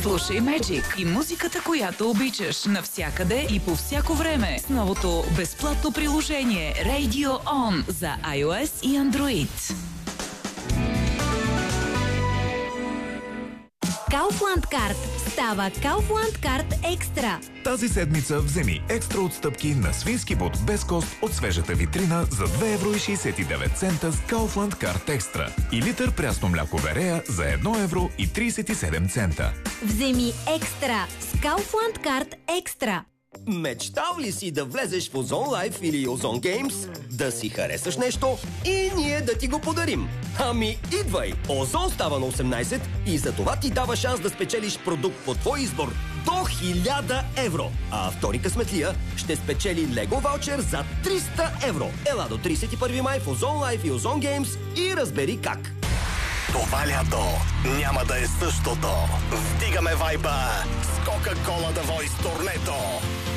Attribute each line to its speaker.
Speaker 1: Слушай Magic и музиката, която обичаш, навсякъде и по всяко време с новото безплатно приложение Radio On за iOS и Android.
Speaker 2: Kaufland Card става Kaufland Card Екстра.
Speaker 3: Тази седмица вземи екстра отстъпки на свински бут без кост от свежата витрина за 2,69 евро с Kaufland Card Extra и литър прясно мляко Верея за 1,37 евро.
Speaker 2: Вземи екстра с Kaufland Card Екстра.
Speaker 4: Мечтал ли си да влезеш в Озон Life или Озон Games, да си харесаш нещо и ние да ти го подарим? Ами идвай! Озон става на 18 и за това ти дава шанс да спечелиш продукт по твой избор до 1000 евро. А втори късметлия ще спечели Лего ваучер за 300 евро. Ела до 31 май в Озон Life и Озон Games и разбери как.
Speaker 5: Това лято няма да е същото. Вдигаме вайба с Coca-Cola The Voice турнето.